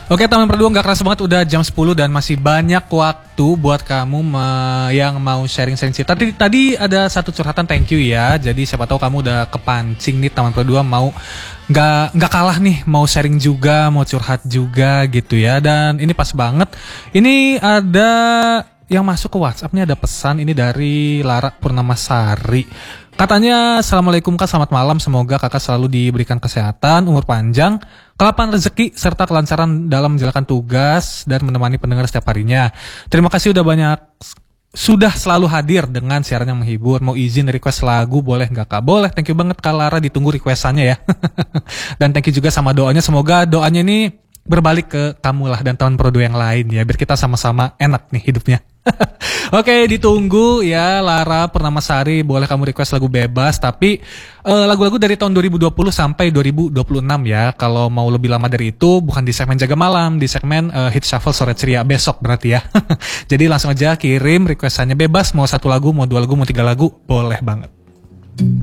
Oke, Taman Berdua nggak keras banget, udah jam 10 dan masih banyak waktu buat kamu yang mau sharing-sharing cerita. Tadi ada satu curhatan, thank you ya. Jadi siapa tahu kamu udah kepancing nih Taman Berdua mau nggak kalah nih, mau sharing juga, mau curhat juga gitu ya. Dan ini pas banget. Ini ada yang masuk ke WhatsApp nih, ada pesan ini dari Lara Purnamasari. Katanya, Assalamualaikum Kak, selamat malam. Semoga Kakak selalu diberikan kesehatan, umur panjang, kelapan rezeki, serta kelancaran dalam menjalankan tugas dan menemani pendengar setiap harinya. Terima kasih sudah selalu hadir dengan siaran yang menghibur. Mau izin request lagu boleh nggak Kak? Boleh, thank you banget Kak Lara, ditunggu requestannya ya. Dan thank you juga sama doanya, semoga doanya ini berbalik ke kamu lah dan teman Prodo yang lain ya, biar kita sama-sama enak nih hidupnya. Oke, ditunggu ya Lara Purnamasari, boleh kamu request lagu bebas, tapi lagu-lagu dari tahun 2020 sampai 2026 ya. Kalau mau lebih lama dari itu, bukan di segmen Jaga Malam, di segmen Hit Shuffle Sore Ceria besok berarti ya. Jadi langsung aja kirim requestannya, bebas, mau satu lagu, mau dua lagu, mau tiga lagu, boleh banget.